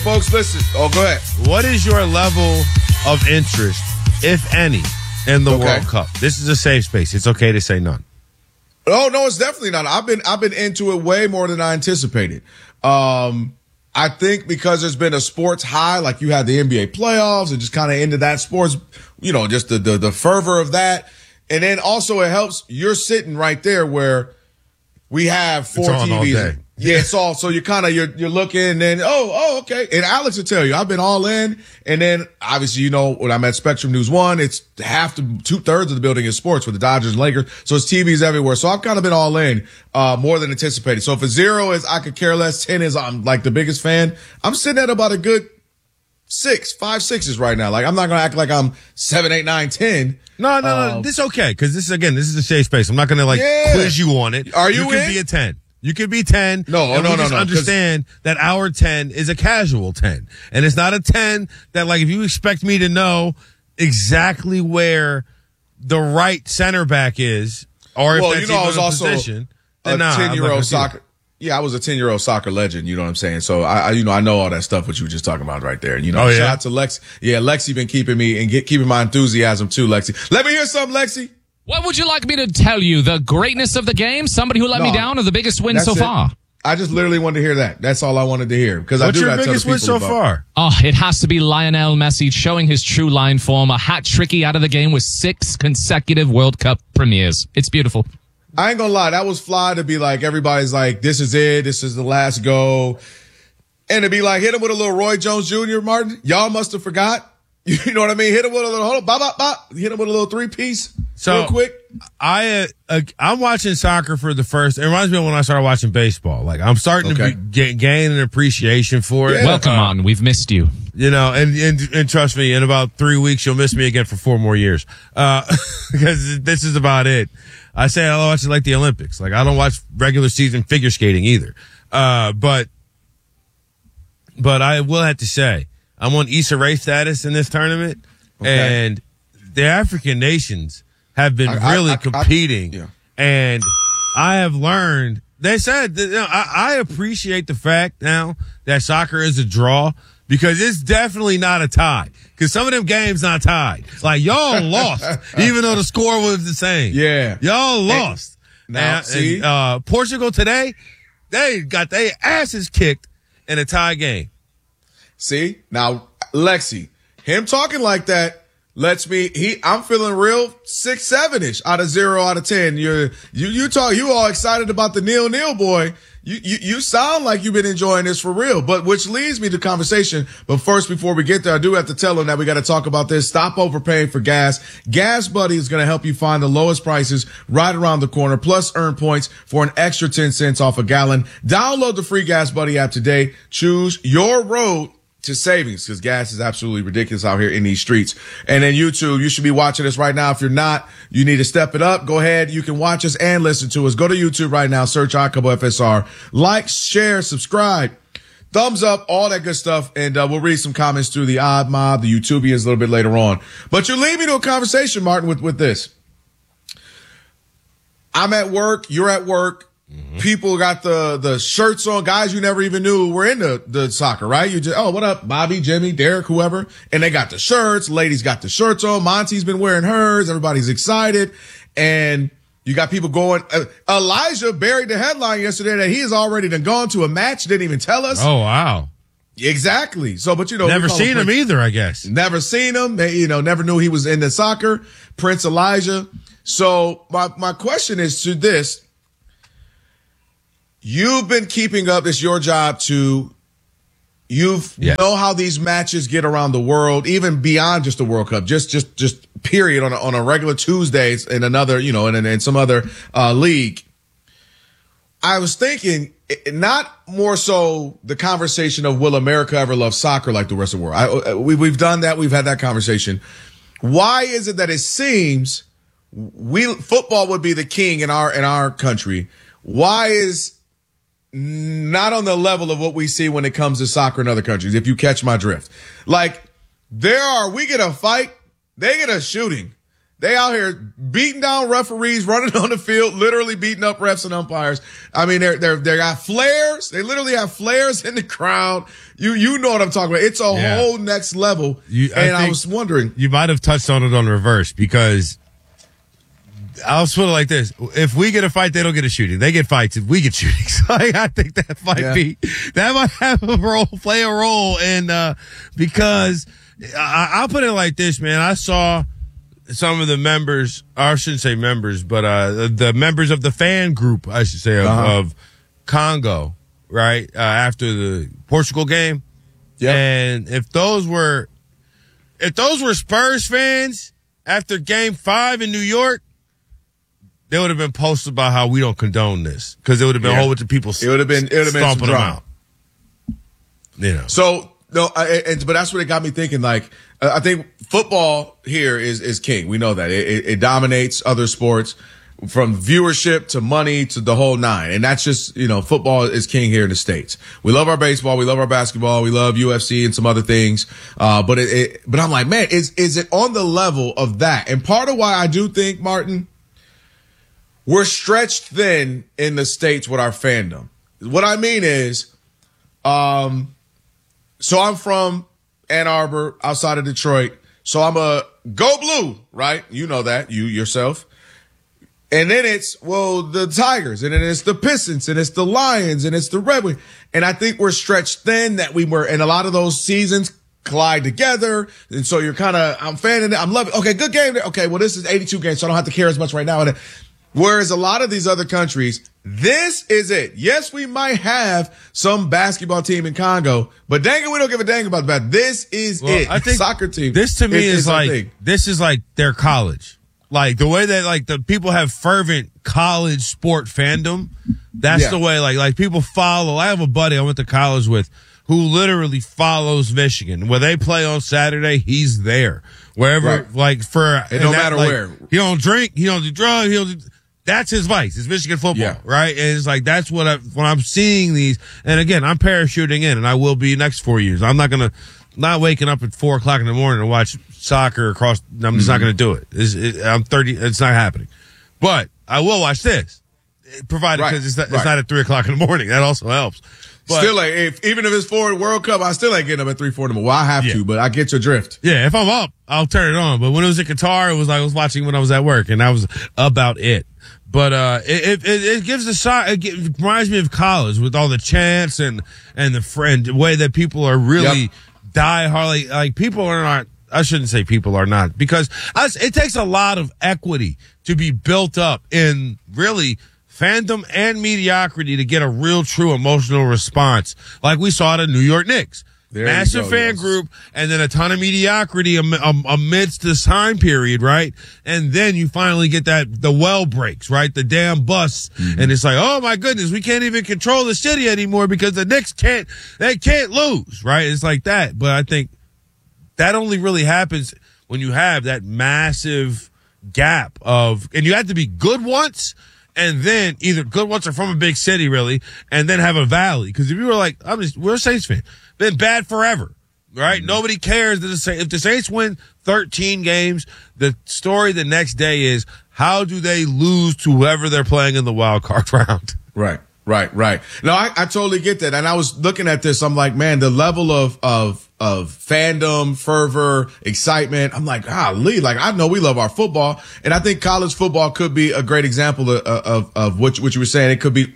folks, listen. Oh, go ahead. What is your level of interest, if any, in the World Cup? This is a safe space. It's okay to say none. Oh, no, it's definitely not. I've been into it way more than I anticipated. I think because there's been a sports high, like you had the NBA playoffs and just kind of into that sports, just the fervor of that. And then also it helps. You're sitting right there where we have 4 TVs. All day. Yeah, it's all, so you're looking and then, okay. And Alex will tell you, I've been all in. And then obviously, when I'm at Spectrum News 1, it's half to 2/3 of the building is sports with the Dodgers and Lakers. So it's TVs everywhere. So I've kind of been all in, more than anticipated. So if a 0 is I could care less, 10 is I'm like the biggest fan, I'm sitting at about a good 5, 6s right now. Like I'm not going to act like I'm 7, 8, 9, 10. No. This is okay. Cause this is a safe space. I'm not going to quiz you on it. Are you could in? be a 10. You could be 10. No. Understand that our 10 is a casual 10. And it's not a 10 that like if you expect me to know exactly where the right center back is or if that's even I was a also position, a 10-year-old soccer. Yeah, I was a 10-year-old soccer legend, you know what I'm saying? So I know all that stuff what you were just talking about right there. And shout out to Lexi. Yeah, Lexi been keeping me and keeping my enthusiasm too, Lexi. Let me hear something, Lexi. What would you like me to tell you? The greatness of the game? Somebody who let me down or the biggest win so far? I just literally wanted to hear that. That's all I wanted to hear. Because what's your biggest win so far? Oh, it has to be Lionel Messi showing his true line form. A hat tricky out of the game with 6 consecutive World Cup premieres. It's beautiful. I ain't gonna lie. That was fly to be like, everybody's like, this is it. This is the last go. And to be like, hit him with a little Roy Jones Jr., Martin. Y'all must have forgot. You know what I mean? Hit him with a little, hold on, bop, bop, bop. Hit him with a little 3-piece. So real quick. I'm watching soccer for the first. It reminds me of when I started watching baseball. Like I'm starting to gain an appreciation for it. Welcome on, we've missed you. And trust me, in about 3 weeks you'll miss me again for 4 more years. Because this is about it. I say I watch it like the Olympics. Like I don't watch regular season figure skating either. But I will have to say I'm on Issa Rae status in this tournament, and the African nations have been really competing. And I have learned, they said, that, I appreciate the fact now that soccer is a draw because it's definitely not a tie. Because some of them games not tied. Like y'all lost, even though the score was the same. Yeah. Y'all lost. See? Portugal today, they got their asses kicked in a tie game. See? Now, Lexi, him talking like that lets me, I'm feeling real 6, 7-ish out of 0 out of 10. You all excited about the 0-0 boy. You sound like you've been enjoying this for real, but which leads me to conversation. But first, before we get there, I do have to tell them that we got to talk about this. Stop overpaying for gas. Gas Buddy is going to help you find the lowest prices right around the corner, plus earn points for an extra 10 cents off a gallon. Download the free Gas Buddy app today. Choose your road to savings because gas is absolutely ridiculous out here in these streets. And then YouTube, you should be watching us right now. If you're not, you need to step it up. Go ahead. You can watch us and listen to us. Go to YouTube right now. Search Akabo FSR. Like, share, subscribe, thumbs up, all that good stuff. And we'll read some comments through the Odd Mob, the YouTubians a little bit later on. But you lead me to a conversation, Martin, with this. I'm at work. You're at work. Mm-hmm. People got the shirts on, guys you never even knew were into the soccer, right? You just, what up, Bobby, Jimmy, Derek, whoever. And they got the shirts. Ladies got the shirts on. Monty's been wearing hers. Everybody's excited. And you got people going. Elijah buried the headline yesterday that he has already gone to a match. Didn't even tell us. Oh, wow. Exactly. So, but never seen him either, I guess. Never seen him. Never knew he was into soccer. Prince Elijah. So my question is to this. You've been keeping up. It's your job to, know how these matches get around the world, even beyond just the World Cup, just period on a regular Tuesdays in another, in some other, league. I was thinking not more so the conversation of will America ever love soccer like the rest of the world? We've done that. We've had that conversation. Why is it that it seems football would be the king in our country? Why is not on the level of what we see when it comes to soccer in other countries, if you catch my drift? Like, we get a fight, they get a shooting. They out here beating down referees, running on the field, literally beating up refs and umpires. I mean, they got flares. They literally have flares in the crowd. You know what I'm talking about. It's a whole next level. I was wondering. You might have touched on it on reverse, because I'll put it like this. If we get a fight, they don't get a shooting. They get fights if we get shootings. So I think that might play a role in, because I'll put it like this, man. I saw some of the members, or I shouldn't say members, but the members of the fan group, I should say, of Congo, right, after the Portugal game. Yep. And if those were Spurs fans after Game 5 in New York, they would have been posted about how we don't condone this, because it would have been a whole bunch of people stomping them out. You know. So no, but that's what it got me thinking. Like, I think football here is king. We know that it dominates other sports, from viewership to money to the whole nine. And that's just, football is king here in the States. We love our baseball. We love our basketball. We love UFC and some other things. But I'm like, man, is it on the level of that? And part of why I do think, Martin, we're stretched thin in the States with our fandom. What I mean is, so I'm from Ann Arbor, outside of Detroit. So I'm a go blue, right? You know that, you yourself. And then it's, the Tigers, and then it's the Pistons, and it's the Lions, and it's the Red Wings. And I think we're stretched thin that we were, and a lot of those seasons collide together. And so you're I'm fanning it. I'm loving it. Okay, good game. Okay, this is 82 games, so I don't have to care as much right now. Whereas a lot of these other countries, this is it. Yes, we might have some basketball team in Congo, but dang it, we don't give a dang about that. This is it. I think soccer team. This to me is like their college. Like the way that like the people have fervent college sport fandom. That's the way like people follow. I have a buddy I went to college with who literally follows Michigan. Where they play on Saturday, he's there. Wherever, no matter where. He don't drink, he don't do drugs, that's his vice. It's Michigan football, right? And it's like, that's when I'm seeing these, and again, I'm parachuting in, and I will be next 4 years. I'm not waking up at 4:00 in the morning to watch soccer across, I'm just not going to do it. I'm 30, it's not happening. But I will watch this, provided because it's not at 3:00 in the morning. That also helps. But still, even if it's for World Cup, I still ain't getting up at 3-4 in the morning. Well, I have to, but I get your drift. Yeah, if I'm up, I'll turn it on. But when it was in Qatar, it was like I was watching when I was at work, and that was about it. But it gives it reminds me of college with all the chants and the way that people are really die hard. Like people are not. I shouldn't say people are not, because it takes a lot of equity to be built up in really fandom and mediocrity to get a real, true emotional response, like we saw at the New York Knicks. Massive fan group, and then a ton of mediocrity amidst this time period, right? And then you finally get the well breaks, right? The damn bus, and it's like, oh my goodness, we can't even control the city anymore because the Knicks can't lose, right? It's like that. But I think that only really happens when you have that massive gap and you have to be good once, and then either good once or from a big city, really, and then have a valley. Because if you were like, we're a Saints fan, been bad forever, right? Nobody cares if the Saints win 13 games. The story the next day is, how do they lose to whoever they're playing in the wild card round? Right. No, I totally get that. And I was looking at this. I'm like, man, the level of fandom, fervor, excitement. I'm like, golly, like I know we love our football, and I think college football could be a great example of what you were saying. It could be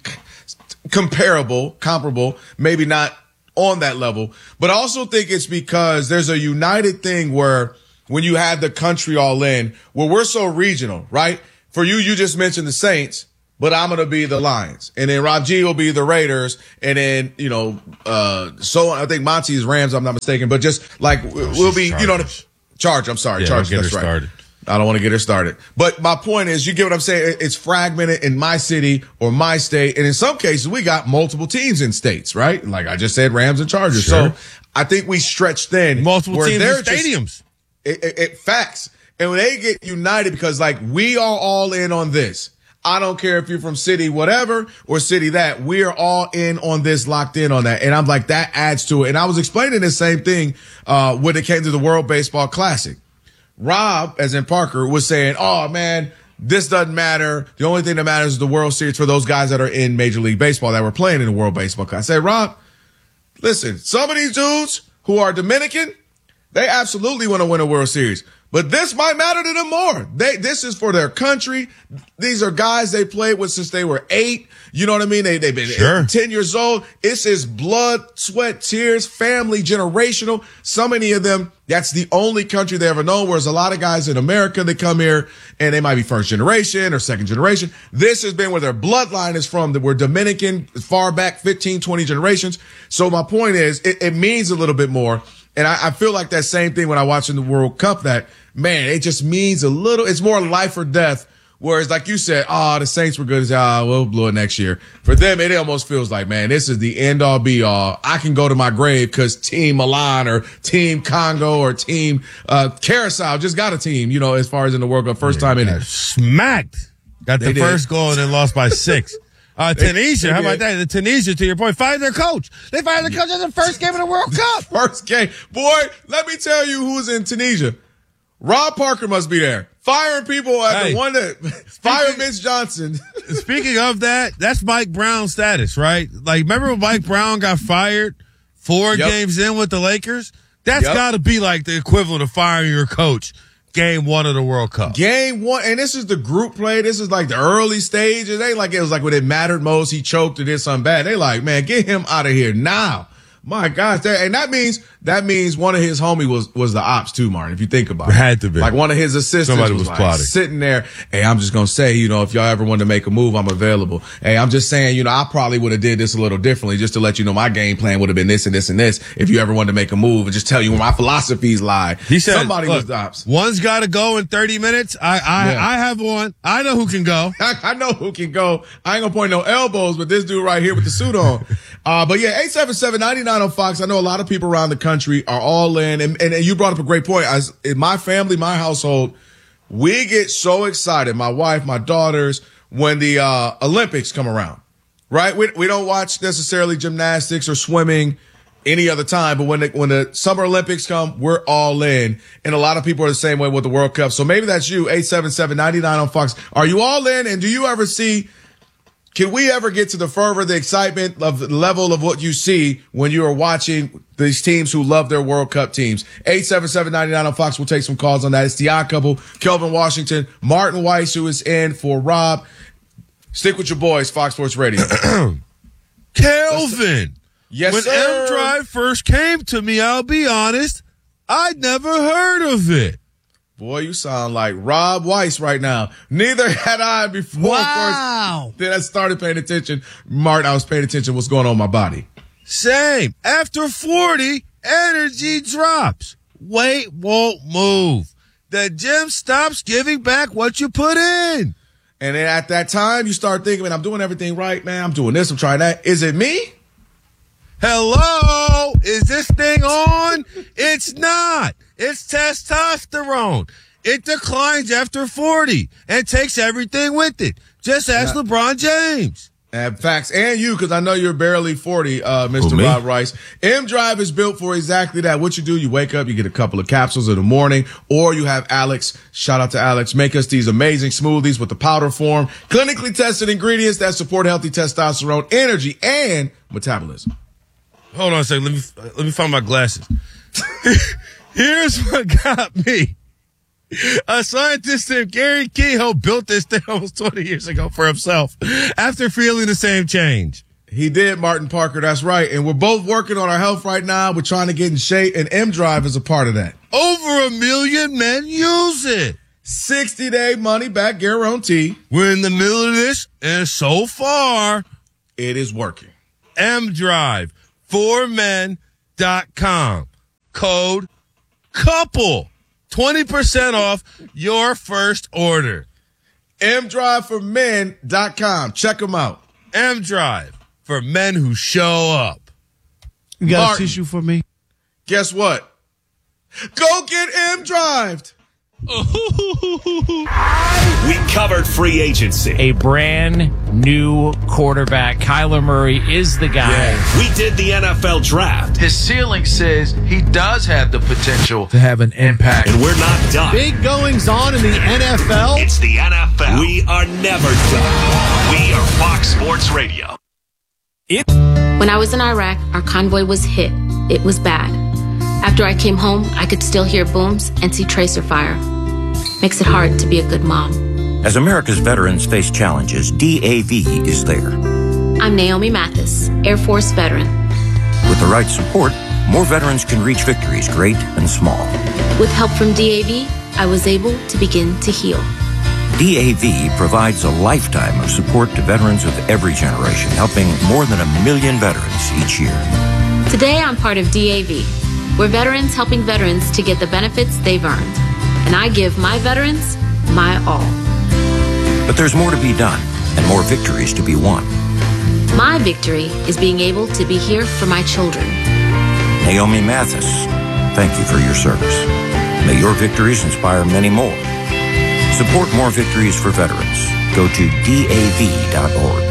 comparable, maybe not on that level, but I also think it's because there's a united thing where when you have the country all in, where we're so regional, right? For you just mentioned the Saints, but I'm going to be the Lions. And then Rob G will be the Raiders. And then, so I think Monty is Rams, I'm not mistaken, but just like we'll be, Chargers. Chargers. I'm sorry. Chargers. That's right. Started. I don't want to get her started. But my point is, you get what I'm saying? It's fragmented in my city or my state. And in some cases, we got multiple teams in states, right? Like I just said, Rams and Chargers. Sure. So I think we stretch thin. Multiple teams in stadiums. Facts. And when they get united, because like we are all in on this. I don't care if you're from city whatever or city that. We are all in on this, locked in on that. And I'm like, that adds to it. And I was explaining the same thing when it came to the World Baseball Classic. Rob, as in Parker, was saying, oh, man, this doesn't matter. The only thing that matters is the World Series for those guys that are in Major League Baseball that were playing in the World Baseball Cup. I said, Rob, listen, some of these dudes who are Dominican, they absolutely want to win a World Series. But this might matter to them more. This is for their country. These are guys they played with since they were 8. You know what I mean? They've been 10 years old. It's his blood, sweat, tears, family, generational. So many of them, that's the only country they ever known. Whereas a lot of guys in America, they come here and they might be first generation or second generation. This has been where their bloodline is from. That we're Dominican far back 15, 20 generations. So my point is, it means a little bit more. And I feel like that same thing when I watch in the World Cup that, man, it just means a little, it's more life or death. Whereas like you said, the Saints were good as, we'll blow it next year. For them, it almost feels like, man, this is the end all be all. I can go to my grave because Team Milan or Team Congo or Team, Carousel just got a team, you know, as far as in the World Cup, first time in it. Smacked. Got the first goal and then lost by 6. Tunisia, how about that? The Tunisia, to your point, fired their coach. They fired their coach in the first game of the World Cup. First game. Boy, let me tell you who's in Tunisia. Rob Parker must be there. Firing people at the one that fired Vince Johnson. Speaking of that, that's Mike Brown status, right? Like, remember when Mike Brown got fired 4 games in with the Lakers? That's got to be like the equivalent of firing your coach. Game 1 of the World Cup. Game 1, and this is the group play. This is like the early stages. They like, it was like when it mattered most, he choked or did something bad. They like, man, get him out of here now. My gosh, and that means one of his homie was the ops too, Martin. If you think about it, had to be like one of his assistants. Somebody was like plotting, sitting there. Hey, I'm just gonna say, you know, if y'all ever want to make a move, I'm available. Hey, I'm just saying, you know, I probably would have did this a little differently, just to let you know my game plan would have been this and this and this. If you ever wanted to make a move, and just tell you where my philosophies lie. He said, somebody was the ops. One's got to go in 30 minutes. I have one. I know who can go. I know who can go. I ain't gonna point no elbows, but this dude right here with the suit on. But yeah, 877-99 on Fox. I know a lot of people around the country are all in, and you brought up a great point. In my family, my household, we get so excited, my wife, my daughters, when the Olympics come around, right? We don't watch necessarily gymnastics or swimming any other time, but when the Summer Olympics come, we're all in. And a lot of people are the same way with the World Cup. So maybe that's you, 877-99 on Fox. Are you all in? And do you ever see, can we ever get to the fervor, the excitement of the level of what you see when you are watching these teams who love their World Cup teams? 877-99 on Fox. We'll take some calls on that. It's the Odd Couple, Kelvin Washington, Martin Weiss, who is in for Rob. Stick with your boys, Fox Sports Radio. Kelvin. Yes, when sir. M-Drive first came to me, I'll be honest, I'd never heard of it. Boy, you sound like Rob Weiss right now. Neither had I before. Wow. First, then I started paying attention. Martin, I was paying attention to what's going on in my body. Same. After 40, energy drops. Weight won't move. The gym stops giving back what you put in. And then at that time, you start thinking, man, I'm doing everything right, man. I'm doing this, I'm trying that. Is it me? Hello? Is this thing on? It's not. It's testosterone. It declines after 40 and takes everything with it. Just ask LeBron James. Facts. And you, because I know you're barely 40, Mr. Rob Rice. M-Drive is built for exactly that. What you do, you wake up, you get a couple of capsules in the morning, or you have Alex, shout out to Alex, make us these amazing smoothies with the powder form, clinically tested ingredients that support healthy testosterone, energy, and metabolism. Hold on a second. Let me find my glasses. Here's what got me. A scientist named Gary Kehoe built this thing almost 20 years ago for himself after feeling the same change. He did, Martin Parker. That's right. And we're both working on our health right now. We're trying to get in shape, and M-Drive is a part of that. Over 1 million men use it. 60-day money-back guarantee. We're in the middle of this, and so far, it is working. M-Drive. formen.com. Code COUPLE. 20% off your first order. mdriveformen.com. Check them out. M-Drive for men who show up. You got Martin, a tissue for me? Guess what? Go get M-Drived. We covered free agency. A brand new quarterback. Kyler Murray is the guy. Yeah. We did the NFL draft. His ceiling says he does have the potential to have an impact. And we're not done. Big goings on in the NFL. It's the NFL. We are never done. We are Fox Sports Radio. When I was in Iraq, our convoy was hit. It was bad. After I came home, I could still hear booms and see tracer fire. Makes it hard to be a good mom. As America's veterans face challenges, DAV is there. I'm Naomi Mathis, Air Force veteran. With the right support, more veterans can reach victories, great and small. With help from DAV, I was able to begin to heal. DAV provides a lifetime of support to veterans of every generation, helping more than 1 million veterans each year. Today, I'm part of DAV. We're veterans helping veterans to get the benefits they've earned. And I give my veterans my all. But there's more to be done and more victories to be won. My victory is being able to be here for my children. Naomi Mathis, thank you for your service. May your victories inspire many more. Support more victories for veterans. Go to DAV.org.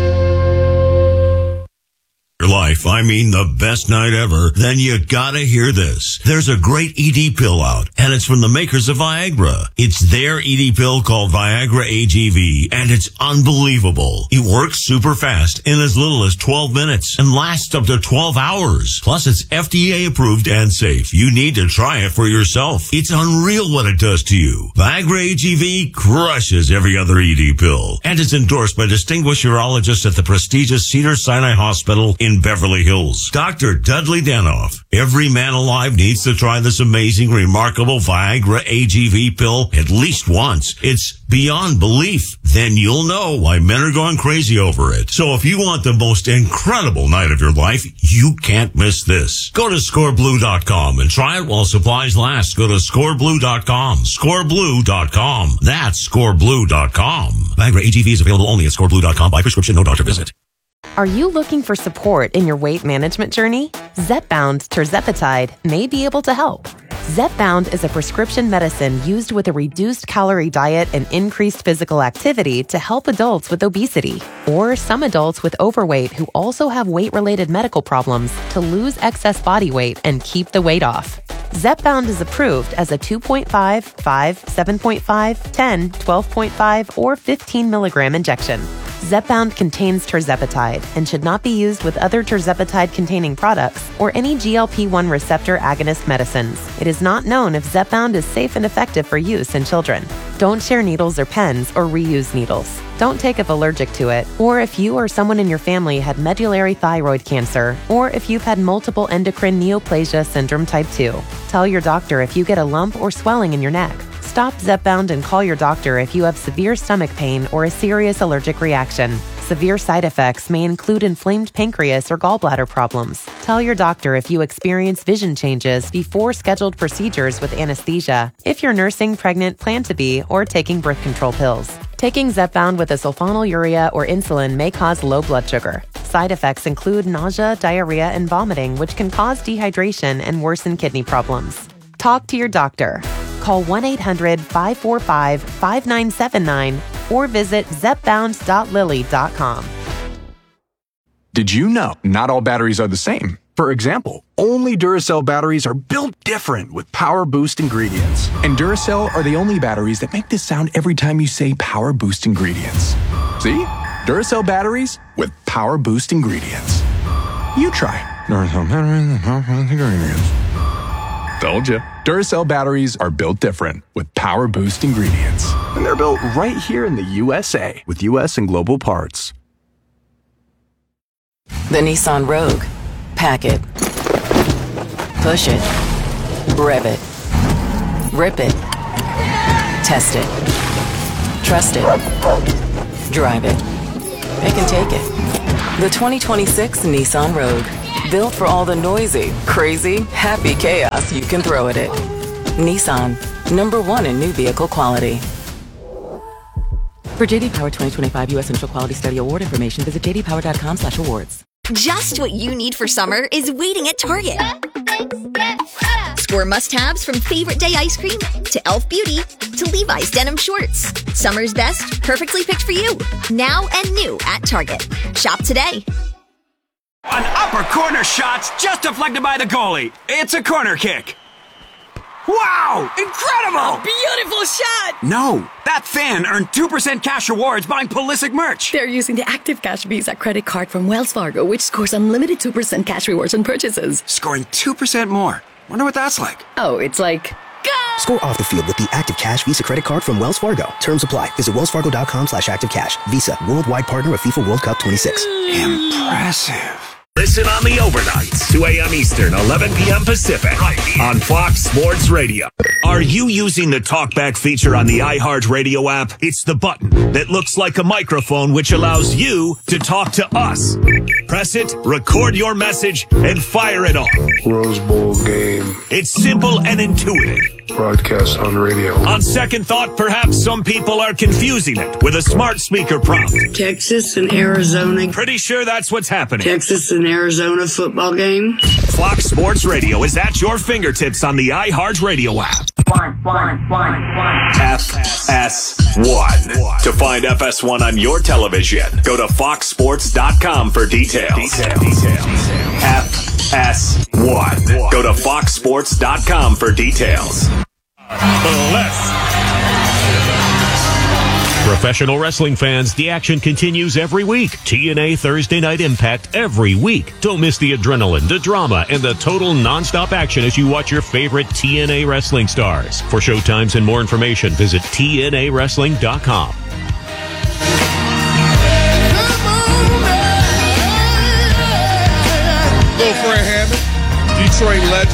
Your life, I mean the best night ever, then you gotta hear this. There's a great ED pill out, and it's from the makers of Viagra. It's their ED pill called Viagra AGV, and it's unbelievable. It works super fast in as little as 12 minutes and lasts up to 12 hours. Plus, it's FDA approved and safe. You need to try it for yourself. It's unreal what it does to you. Viagra AGV crushes every other ED pill, and it's endorsed by distinguished urologists at the prestigious Cedars-Sinai Hospital in Beverly Hills. Dr. Dudley Danoff. Every man alive needs to try this amazing, remarkable Viagra AGV pill at least once. It's beyond belief. Then you'll know why men are going crazy over it. So if you want the most incredible night of your life, you can't miss this. Go to scoreblue.com and try it while supplies last. Go to scoreblue.com. Scoreblue.com. That's scoreblue.com. Viagra AGV is available only at scoreblue.com by prescription, no doctor visit. Are you looking for support in your weight management journey? Zepbound tirzepatide may be able to help. Zepbound is a prescription medicine used with a reduced calorie diet and increased physical activity to help adults with obesity or some adults with overweight who also have weight-related medical problems to lose excess body weight and keep the weight off. Zepbound is approved as a 2.5, 5, 7.5, 10, 12.5, or 15 milligram injection. Zepbound contains tirzepatide and should not be used with other tirzepatide-containing products or any GLP-1 receptor agonist medicines. It is not known if Zepbound is safe and effective for use in children. Don't share needles or pens or reuse needles. Don't take if allergic to it, or if you or someone in your family had medullary thyroid cancer, or if you've had multiple endocrine neoplasia syndrome type 2. Tell your doctor if you get a lump or swelling in your neck. Stop Zepbound and call your doctor if you have severe stomach pain or a serious allergic reaction. Severe side effects may include inflamed pancreas or gallbladder problems. Tell your doctor if you experience vision changes before scheduled procedures with anesthesia, if you're nursing, pregnant, plan to be, or taking birth control pills. Taking Zepbound with a sulfonylurea or insulin may cause low blood sugar. Side effects include nausea, diarrhea, and vomiting, which can cause dehydration and worsen kidney problems. Talk to your doctor. Call 1-800-545-5979 or visit zepbound.lilly.com. Did you know not all batteries are the same? For example, only Duracell batteries are built different with Power Boost ingredients. And Duracell are the only batteries that make this sound every time you say Power Boost ingredients. See? Duracell batteries with Power Boost ingredients. You try Duracell batteries with Power Boost ingredients. Told you. Duracell batteries are built different with Power Boost ingredients. And they're built right here in the USA with US and global parts. The Nissan Rogue. Pack it. Push it. Rev it. Rip it. Test it. Trust it. Drive it. It can take it. The 2026 Nissan Rogue. Built for all the noisy, crazy, happy chaos you can throw at it. Nissan. #1 in new vehicle quality. For JD Power 2025 U.S. Initial Quality Study Award information, visit jdpower.com/awards. Just what you need for summer is waiting at Target. For must-haves from Favorite Day ice cream to Elf Beauty to Levi's denim shorts. Summer's best, perfectly picked for you. Now and new at Target. Shop today. An upper corner shot's just deflected by the goalie. It's a corner kick. Wow! Incredible! Beautiful shot! No, that fan earned 2% cash rewards buying Pulisic merch. They're using the Active Cash Visa credit card from Wells Fargo, which scores unlimited 2% cash rewards on purchases. Scoring 2% more. Wonder what that's like. Oh, it's like... Score off the field with the Active Cash Visa credit card from Wells Fargo. Terms apply. Visit wellsfargo.com/activecash. Visa, worldwide partner of FIFA World Cup 26. Impressive. Listen on the overnights, 2 a.m. Eastern, 11 p.m. Pacific, right here on Fox Sports Radio. Are you using the TalkBack feature on the iHeartRadio app? It's the button that looks like a microphone, which allows you to talk to us. Press it, record your message, and fire it off. Rose Bowl game. It's simple and intuitive. Broadcast on radio. On second thought, perhaps some people are confusing it with a smart speaker prompt. Texas and Arizona. Pretty sure that's what's happening. Texas and Arizona football game. Fox Sports Radio is at your fingertips on the iHeartRadio app. FS1. To find FS1 on your television, go to foxsports.com for details. FS1. Go to foxsports.com for details. Professional wrestling fans, the action continues every week. TNA Thursday Night Impact every week. Don't miss the adrenaline, the drama, and the total nonstop action as you watch your favorite TNA wrestling stars. For showtimes and more information, visit TNAWrestling.com. Go Fred Hammond, Detroit legend.